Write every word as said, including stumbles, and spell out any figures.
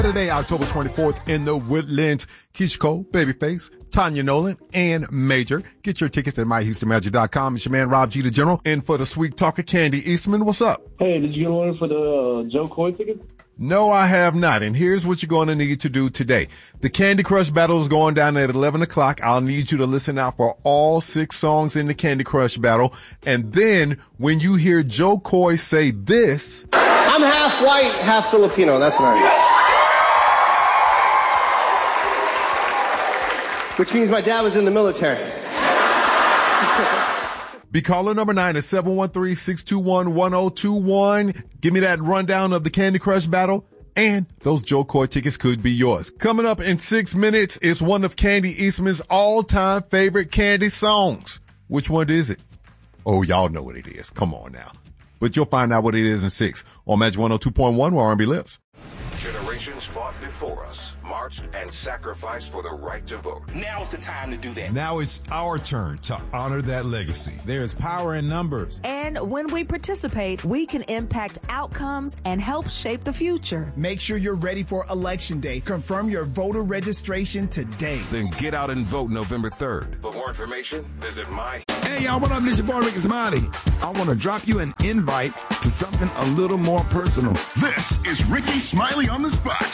Saturday, October twenty-fourth in the Woodlands. Keisha Cole, Babyface, Tanya Nolan, and Major. Get your tickets at my houston magic dot com. It's your man, Rob G, the General. And for the sweet talker, Candy Eastman. What's up? Hey, did you get one for the uh, Joe Coy tickets? No, I have not. And here's what you're going to need to do today. The Candy Crush battle is going down at eleven o'clock. I'll need you to listen out for all six songs in the Candy Crush battle. And then when you hear Joe Coy say this... I'm half white, half Filipino. That's what I am. Which means my dad was in the military. Be caller number nine at seven one three, six two one, one oh two one. Give me that rundown of the Candy Crush battle, and those Joe Coy tickets could be yours. Coming up in six minutes is one of Candy Eastman's all-time favorite Candy songs. Which one is it? Oh, y'all know what it is. Come on now. But you'll find out what it is in six on Magic one oh two point one, where R and B lives. Generations fought before us, marched and sacrificed for the right to vote. Now's the time to do that. Now it's our turn to honor that legacy. There's power in numbers. And when we participate, we can impact outcomes and help shape the future. Make sure you're ready for Election Day. Confirm your voter registration today. Then get out and vote November third. For more information, visit my... Hey, y'all, what up? This your boy, Ricky Smiley. I want to drop you an invite to something a little more personal. This is Ricky Smiley on the spot.